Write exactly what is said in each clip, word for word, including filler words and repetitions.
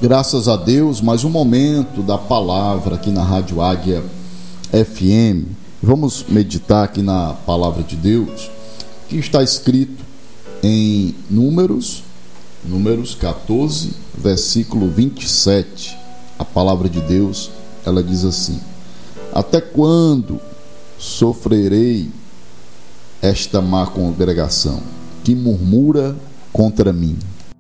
Graças a Deus, mais um momento da palavra aqui na Rádio Águia F M. Vamos meditar aqui na palavra de Deus, que está escrito em Números, Números catorze, versículo vinte e sete. A palavra de Deus, ela diz assim: até quando sofrerei esta má congregação que murmura contra mim?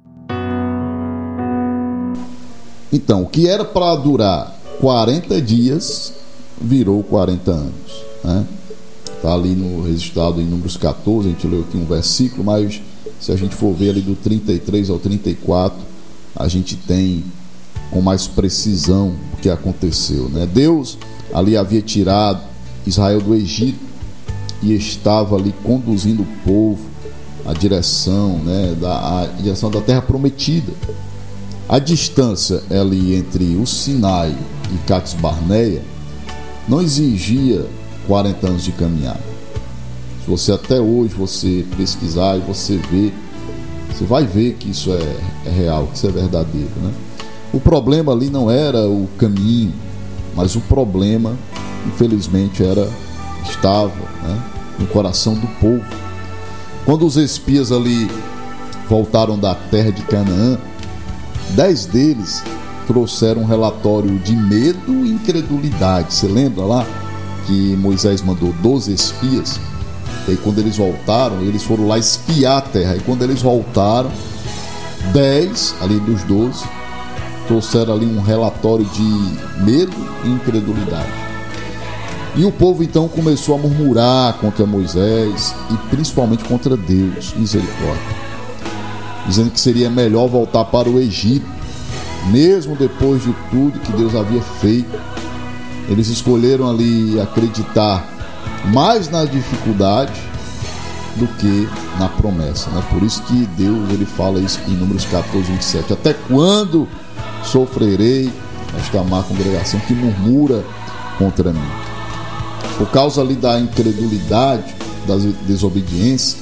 Então, o que era para durar quarenta dias, virou quarenta anos, né? Está ali no registrado em Números catorze, a gente leu aqui um versículo, mas se a gente for ver ali do trinta e três ao trinta e quatro, a gente tem com mais precisão o que aconteceu, né? Deus ali havia tirado Israel do Egito e estava ali conduzindo o povo à direção, né, da, à direção da terra prometida. A distância ali entre o Sinai e Cades Barneia não exigia quarenta anos de caminhada. Se você até hoje você pesquisar e você ver, você vai ver que isso é, é real, que isso é verdadeiro, né? O problema ali não era o caminho, mas o problema, infelizmente, era estava, né, no coração do povo. Quando os espias ali voltaram da terra de Canaã, dez deles trouxeram um relatório de medo e incredulidade. Você lembra lá que Moisés mandou doze espias? E aí, quando eles voltaram, eles foram lá espiar a terra. E quando eles voltaram, dez ali dos doze trouxeram ali um relatório de medo e incredulidade. E o povo então começou a murmurar contra Moisés e principalmente contra Deus, misericórdia, dizendo que seria melhor voltar para o Egito, mesmo depois de tudo que Deus havia feito. Eles escolheram ali acreditar mais na dificuldade do que na promessa, né? Por isso que Deus ele fala isso em Números catorze, vinte e sete: até quando sofrerei esta má congregação que murmura contra mim? Por causa ali da incredulidade, da desobediência,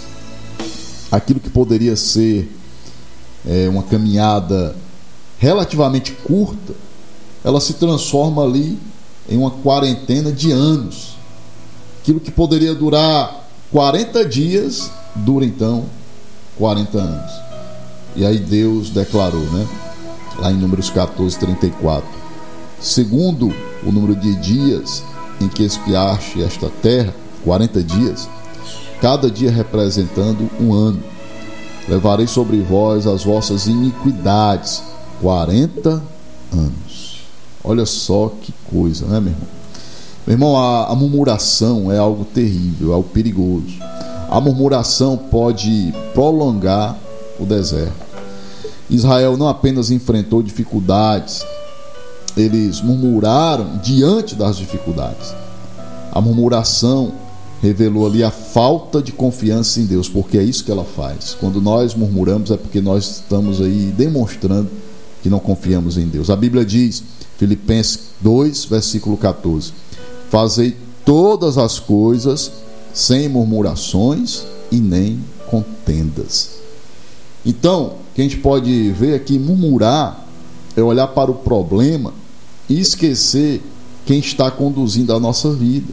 aquilo que poderia ser é, uma caminhada relativamente curta, ela se transforma ali em uma quarentena de anos. Aquilo que poderia durar quarenta dias, dura então quarenta anos. E aí Deus declarou, né, lá em Números catorze, trinta e quatro: segundo o número de dias em que espiaste esta terra, quarenta dias, cada dia representando um ano, levarei sobre vós as vossas iniquidades, quarenta anos. Olha só que coisa, né, meu irmão? Meu irmão, a, a murmuração é algo terrível, é algo perigoso. A murmuração pode prolongar o deserto. Israel não apenas enfrentou dificuldades, eles murmuraram diante das dificuldades. A murmuração revelou ali a falta de confiança em Deus, porque é isso que ela faz. Quando nós murmuramos é porque nós estamos aí demonstrando que não confiamos em Deus. A Bíblia diz, Filipenses dois, versículo catorze: fazei todas as coisas sem murmurações e nem contendas. Então, o que a gente pode ver aqui, murmurar é olhar para o problema e esquecer quem está conduzindo a nossa vida.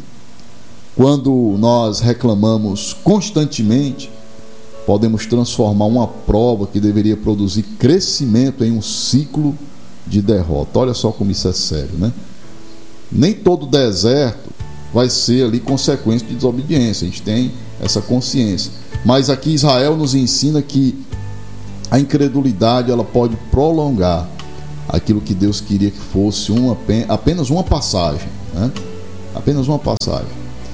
Quando nós reclamamos constantemente, podemos transformar uma prova que deveria produzir crescimento em um ciclo de derrota. Olha só como isso é sério, né? Nem todo deserto vai ser ali consequência de desobediência, a gente tem essa consciência. Mas aqui Israel nos ensina que a incredulidade ela pode prolongar aquilo que Deus queria que fosse uma, apenas uma passagem, né? Apenas uma passagem.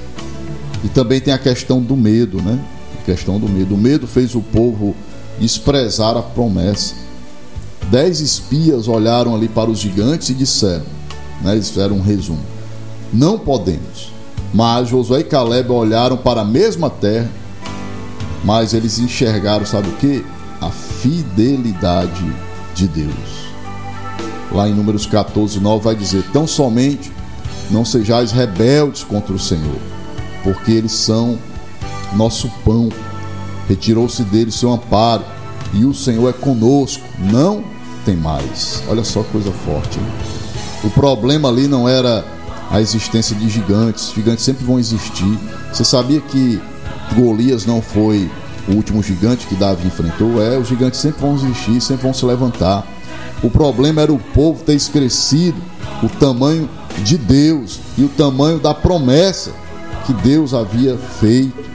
E também tem a questão do medo, né? A questão do medo. O medo fez o povo desprezar a promessa. Dez espias olharam ali para os gigantes e disseram, né? Eles fizeram um resumo: não podemos. Mas Josué e Caleb olharam para a mesma terra, mas eles enxergaram, sabe o que? A fidelidade de Deus. Lá em Números catorze, nove vai dizer: tão somente não sejais rebeldes contra o Senhor, porque eles são nosso pão. Retirou-se deles seu amparo, e o Senhor é conosco, não tem mais. Olha só que coisa forte, hein? O problema ali não era a existência de gigantes. Gigantes sempre vão existir. Você sabia que Golias não foi o último gigante que Davi enfrentou? É, os gigantes sempre vão existir, sempre vão se levantar. O problema era o povo ter esquecido o tamanho de Deus e o tamanho da promessa que Deus havia feito.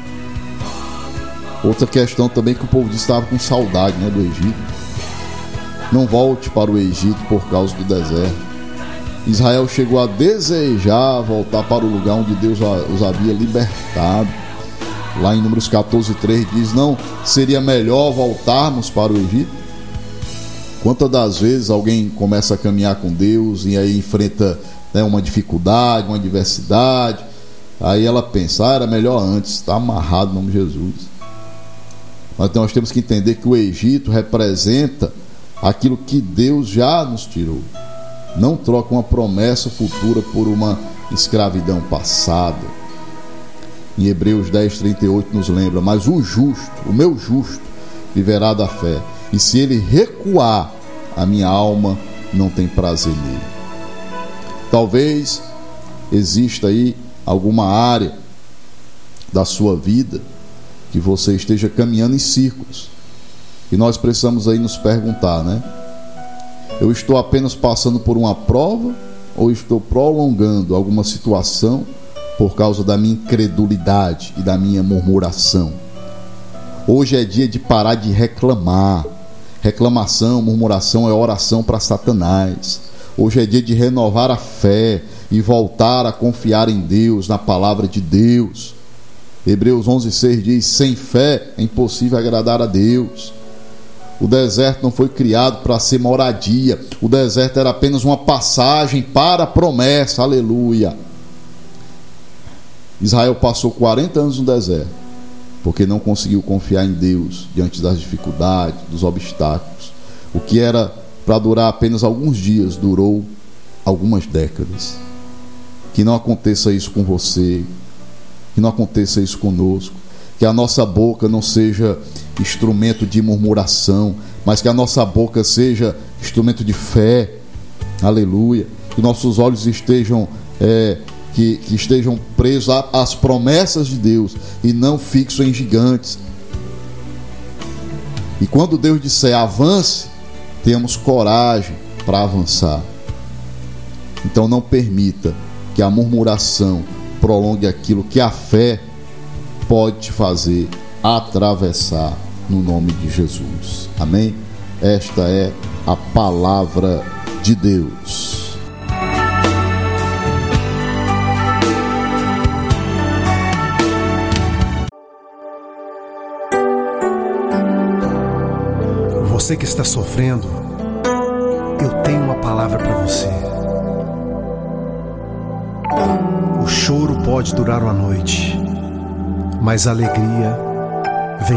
Outra questão também que o povo disse, estava com saudade, né, do Egito. Não volte para o Egito por causa do deserto. Israel chegou a desejar voltar para o lugar onde Deus os havia libertado. Lá em Números catorze, três diz: não seria melhor voltarmos para o Egito? Quantas das vezes alguém começa a caminhar com Deus e aí enfrenta, né, uma dificuldade, uma adversidade, aí ela pensa, ah, era melhor antes, está amarrado em nome de Jesus. Mas nós temos que entender que o Egito representa aquilo que Deus já nos tirou. Não troca uma promessa futura por uma escravidão passada. Em Hebreus dez, trinta e oito nos lembra: mas o justo, o meu justo, viverá da fé, e se ele recuar, a minha alma não tem prazer nele. Talvez exista aí alguma área da sua vida que você esteja caminhando em círculos, e nós precisamos aí nos perguntar, né? Eu estou apenas passando por uma prova ou estou prolongando alguma situação por causa da minha incredulidade e da minha murmuração? Hoje é dia de parar de reclamar. Reclamação, murmuração é oração para Satanás. Hoje é dia de renovar a fé e voltar a confiar em Deus, na palavra de Deus. Hebreus onze, seis diz: sem fé é impossível agradar a Deus. O deserto não foi criado para ser moradia. O deserto era apenas uma passagem para a promessa. Aleluia. Israel passou quarenta anos no deserto porque não conseguiu confiar em Deus diante das dificuldades, dos obstáculos. O que era para durar apenas alguns dias durou algumas décadas. Que não aconteça isso com você, que não aconteça isso conosco. Que a nossa boca não seja instrumento de murmuração, mas que a nossa boca seja instrumento de fé. Aleluia. Que nossos olhos estejam é, que, que estejam presos às promessas de Deus e não fixos em gigantes. E quando Deus disser avance, tenhamos coragem para avançar. Então não permita que a murmuração prolongue aquilo que a fé pode te fazer atravessar, no nome de Jesus. Amém? Esta é a palavra de Deus. Você que está sofrendo, eu tenho uma palavra para você. O choro pode durar uma noite, mas a alegria